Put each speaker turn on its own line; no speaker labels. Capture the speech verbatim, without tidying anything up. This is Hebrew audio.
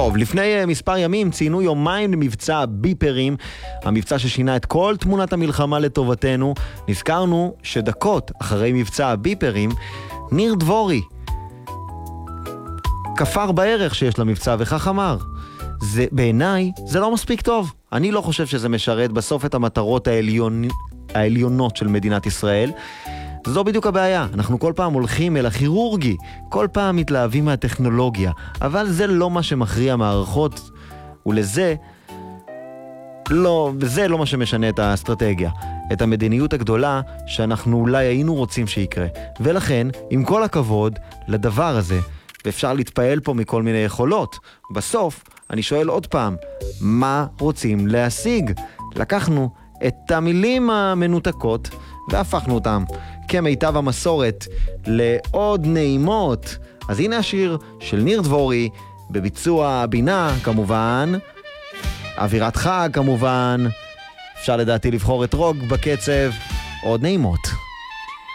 טוב, לפני מספר ימים ציינו יומיים למבצע ביפרים, המבצע ששינה את כל תמונת המלחמה לטובתנו. נזכרנו שדקות אחרי מבצע הביפרים, ניר דבורי כפר בערך שיש למבצע וכך אמר. זה, בעיניי זה לא מספיק טוב. אני לא חושב שזה משרת בסוף את המטרות העליון, העליונות של מדינת ישראל. זו בדיוק הבעיה. אנחנו כל פעם הולכים אל הכירורגי, כל פעם מתלהבים מהטכנולוגיה, אבל זה לא מה שמכריע מערכות, ולזה לא, וזה לא מה שמשנה את האסטרטגיה, את המדיניות הגדולה שאנחנו אולי היינו רוצים שיקרה. ולכן, עם כל הכבוד לדבר הזה, ואפשר להתפעל פה מכל מיני יכולות, בסוף אני שואל עוד פעם, מה רוצים להשיג? לקחנו את המילים המנותקות והפכנו אותם כמיטב המסורת לעוד נעימות. אז הנה השיר של ניר דבורי בביצוע בינה כמובן, אווירת חג כמובן, אפשר לדעתי לבחור את רוג בקצב, עוד נעימות.